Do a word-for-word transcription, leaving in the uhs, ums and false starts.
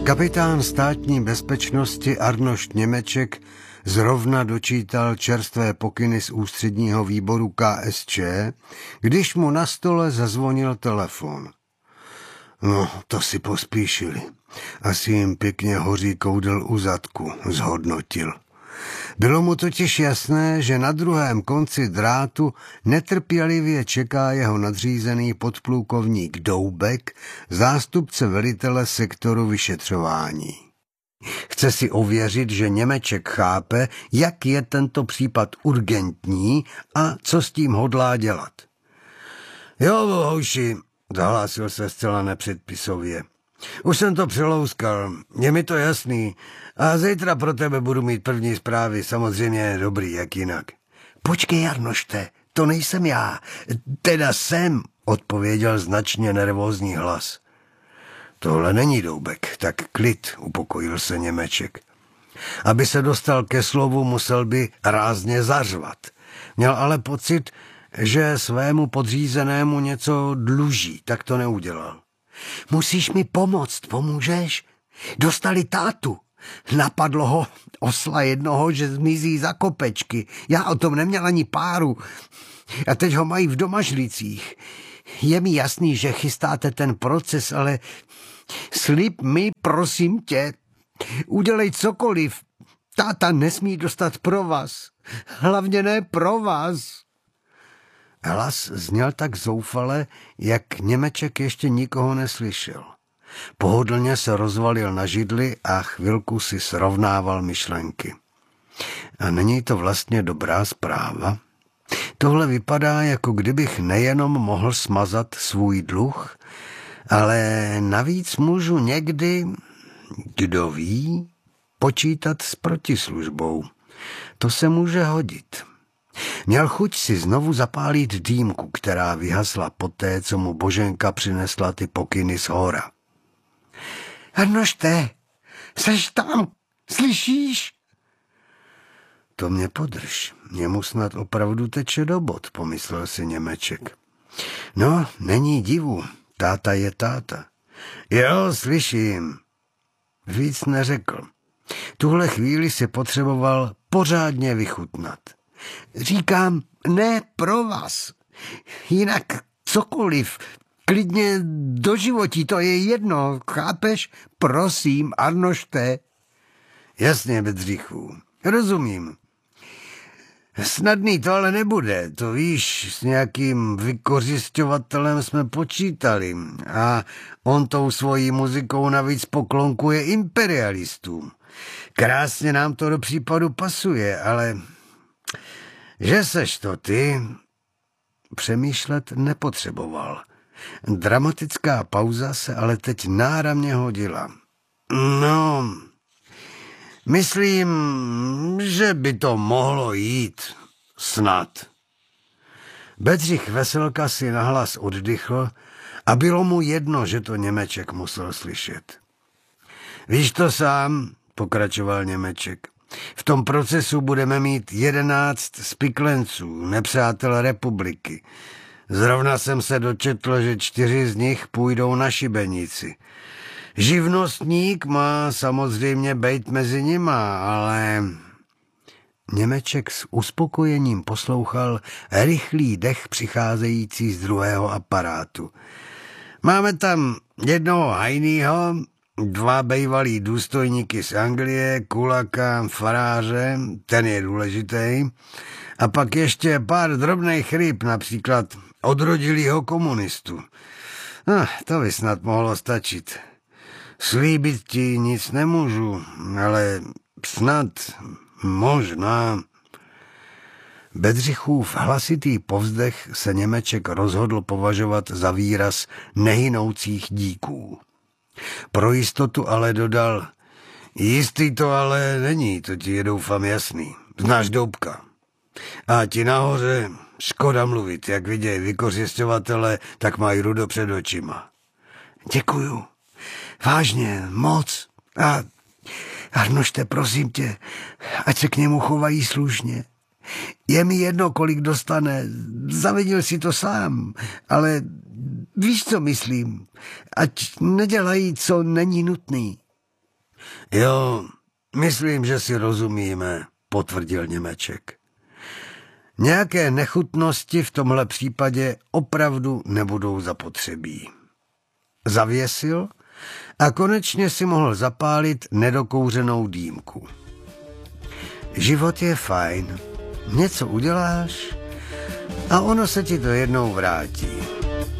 Kapitán státní bezpečnosti Arnošt Němeček zrovna dočítal čerstvé pokyny z ústředního výboru K S Č, když mu na stole zazvonil telefon. No, to si pospíšili. Asi jim pěkně hoří koudel u zadku, zhodnotil. Bylo mu totiž jasné, že na druhém konci drátu netrpělivě čeká jeho nadřízený podplukovník Doubek, zástupce velitele sektoru vyšetřování. Chce si ověřit, že Němeček chápe, jak je tento případ urgentní a co s tím hodlá dělat. Jo, bohouši, zahlásil se zcela nepředpisově. Už jsem to přelouskal, je mi to jasný a zítra pro tebe budu mít první zprávy, samozřejmě dobrý, jak jinak. Počkej, Arnošte, to nejsem já, teda jsem, odpověděl značně nervózní hlas. Tohle není Doubek, tak klid, upokojil se Němeček. Aby se dostal ke slovu, musel by rázně zařvat. Měl ale pocit, že svému podřízenému něco dluží, tak to neudělal. Musíš mi pomoct, pomůžeš? Dostali tátu. Napadlo ho osla jednoho, že zmizí za kopečky. Já o tom neměl ani páru. A teď ho mají v domažlicích. Je mi jasný, že chystáte ten proces, ale slib mi, prosím tě, udělej cokoliv. Táta nesmí dostat provaz. Hlavně ne provaz. Hlas zněl tak zoufale, jak Němeček ještě nikoho neslyšel. Pohodlně se rozvalil na židli a chvilku si srovnával myšlenky. A není to vlastně dobrá zpráva? Tohle vypadá, jako kdybych nejenom mohl smazat svůj dluh, ale navíc můžu někdy, kdo ví, počítat s protislužbou. To se může hodit. Měl chuť si znovu zapálit dýmku, která vyhasla poté, co mu Boženka přinesla ty pokyny z hora. Arnošte, seš tam, slyšíš? To mě podrž, němu snad opravdu teče do bod, pomyslel si Němeček. No, není divu, táta je táta. Jo, slyším. Víc neřekl. Tuhle chvíli si potřeboval pořádně vychutnat. Říkám, ne pro vás. Jinak cokoliv, klidně do životí, to je jedno, chápeš? Prosím, Arnošte. Jasně, Bedřichu, rozumím. Snadný to ale nebude, to víš, s nějakým vykořisťovatelem jsme počítali a on tou svojí muzikou navíc poklonkuje imperialistům. Krásně nám to do případu pasuje, ale že seš to ty, přemýšlet nepotřeboval. Dramatická pauza se ale teď náramně hodila. No, myslím, že by to mohlo jít. Snad. Bedřich Veselka si nahlas oddychl a bylo mu jedno, že to Němeček musel slyšet. Víš to sám, pokračoval Němeček. V tom procesu budeme mít jedenáct spiklenců, nepřátel republiky. Zrovna jsem se dočetl, že čtyři z nich půjdou na šibenici. Živnostník má samozřejmě bejt mezi nima, ale... Němeček s uspokojením poslouchal rychlý dech přicházející z druhého aparátu. Máme tam jednoho hajnýho, dva bejvalí důstojníky z Anglie, Kulaka, faráře, ten je důležitý, a pak ještě pár drobných ryb, například odrodilýho komunistu. No, to by snad mohlo stačit. Slíbit ti nic nemůžu, ale snad, možná. Bedřichův hlasitý povzdech se Němeček rozhodl považovat za výraz nehynoucích díků. Pro jistotu ale dodal, jistý to ale není, to ti je doufám jasný. Znáš Doubka. A ti nahoře škoda mluvit, jak vidějí vykořisťovatele, tak mají rudo před očima. Děkuju. Vážně, moc. A Arnošte, prosím tě, ať se k němu chovají slušně. Je mi jedno, kolik dostane, zavinil si to sám, ale víš, co myslím, ať nedělají, co není nutný. Jo, myslím, že si rozumíme, potvrdil Němeček. Nějaké nechutnosti v tomhle případě opravdu nebudou zapotřebí. Zavěsil a konečně si mohl zapálit nedokouřenou dýmku. Život je fajn. Něco uděláš a ono se ti to jednou vrátí.